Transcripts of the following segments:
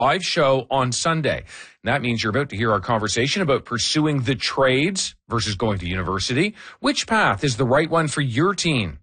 live show on Sunday. And that means you're about to hear our conversation about pursuing the trades versus going to university. Which path is the right one for your teen?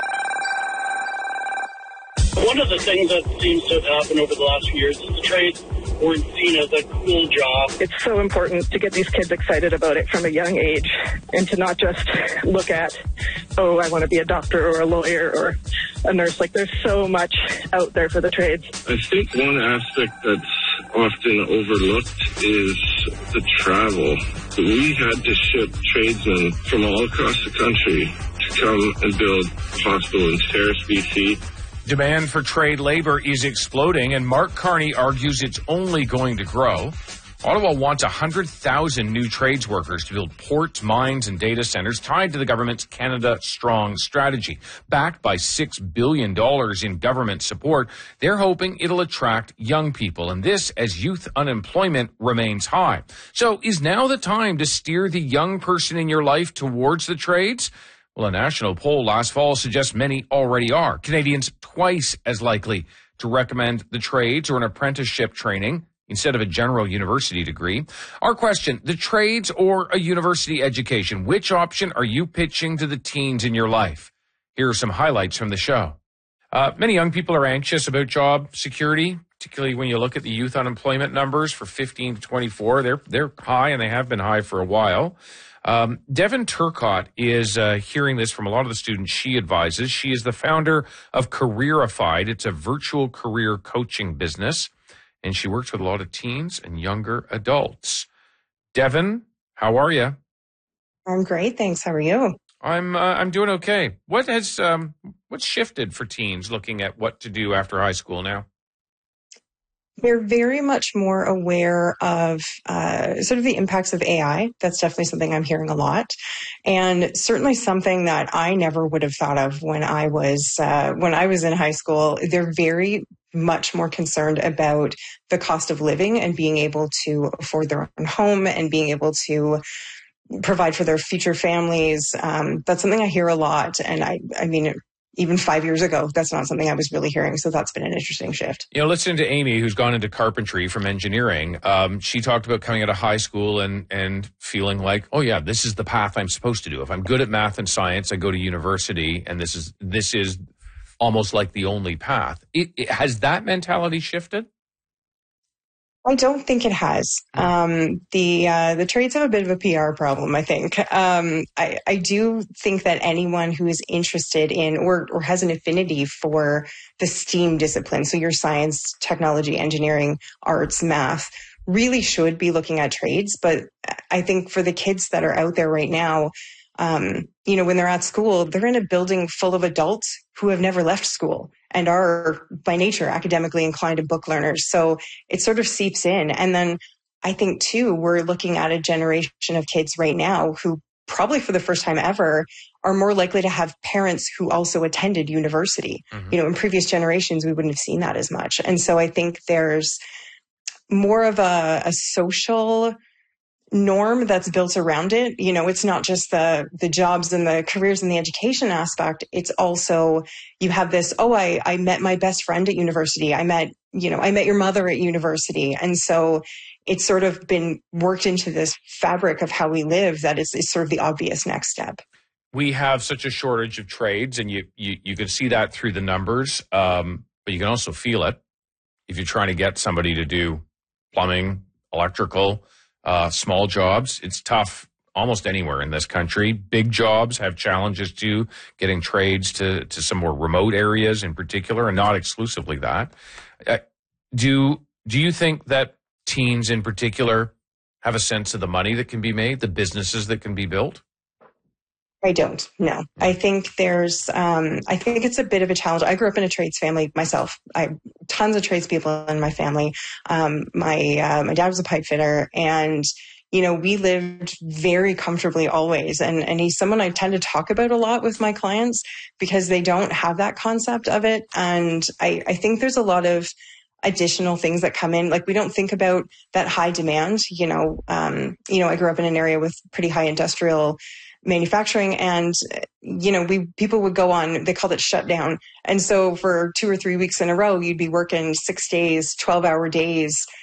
One of the things that seems to have happened over the last few years is the trades weren't seen as a cool job. It's so important to get these kids excited about it from a young age and to not just look at, oh, I want to be a doctor or a lawyer or a nurse. Like, there's so much out there for the trades. I think one aspect that's often overlooked is the travel. We had to ship tradesmen from all across the country to come and build a hospital in Ferris, BC. Demand for trade labor is exploding, and Mark Carney argues it's only going to grow. Ottawa wants 100,000 new trades workers to build ports, mines, and data centers tied to the government's Canada Strong strategy. Backed by $6 billion in government support, they're hoping it'll attract young people, and this as youth unemployment remains high. So is now the time to steer the young person in your life towards the trades? Well, a national poll last fall suggests many already are. Canadians twice as likely to recommend the trades or an apprenticeship training instead of a general university degree. Our question, the trades or a university education, which option are you pitching to the teens in your life? Here are some highlights from the show. Many young people are anxious about job security, particularly when you look at the youth unemployment numbers for 15 to 24. They're high, and they have been high for a while. Devin Turcotte is hearing this from a lot of the students she advises. She is the founder of Careerified. It's a virtual career coaching business, and she works with a lot of teens and younger adults. Devin, how are you? I'm great, thanks. How are you? I'm doing okay. What's shifted for teens looking at what to do after high school now? They're very much more aware of sort of the impacts of AI. That's definitely something I'm hearing a lot, and certainly something that I never would have thought of when I was in high school. They're very much more concerned about the cost of living and being able to afford their own home and being able to provide for their future families. That's something I hear a lot, and I mean. Even 5 years ago, that's not something I was really hearing. So that's been an interesting shift. You know, listen to Amy, who's gone into carpentry from engineering. She talked about coming out of high school and feeling like, oh yeah, this is the path I'm supposed to do. If I'm good at math and science, I go to university, and this is almost like the only path. Has that mentality shifted? I don't think it has. The trades have a bit of a PR problem, I think. I do think that anyone who is interested in or has an affinity for the STEAM discipline, so your science, technology, engineering, arts, math, really should be looking at trades. But I think for the kids that are out there right now, when they're at school, they're in a building full of adults who have never left school and are by nature academically inclined and book learners. So it sort of seeps in. And then I think too, we're looking at a generation of kids right now who probably for the first time ever are more likely to have parents who also attended university. Mm-hmm. In previous generations, we wouldn't have seen that as much. And so I think there's more of a social norm that's built around it. It's not just the jobs and the careers and the education aspect. It's also, you have this, I met my best friend at university. I met your mother at university. And so it's sort of been worked into this fabric of how we live that is sort of the obvious next step. We have such a shortage of trades, and you can see that through the numbers, but you can also feel it if you're trying to get somebody to do plumbing, electrical, small jobs. It's tough almost anywhere in this country. Big jobs have challenges too, getting trades to some more remote areas in particular, and not exclusively that. Do you think that teens in particular have a sense of the money that can be made, the businesses that can be built? I don't, no. I think I think it's a bit of a challenge. I grew up in a trades family myself. I have tons of tradespeople in my family. My dad was a pipe fitter, and, we lived very comfortably always. And he's someone I tend to talk about a lot with my clients because they don't have that concept of it. And I think there's a lot of additional things that come in. Like, we don't think about that high demand. I grew up in an area with pretty high industrial manufacturing. And, people would go on, they called it shutdown. And so for 2 or 3 weeks in a row, you'd be working 6 days, 12-hour days,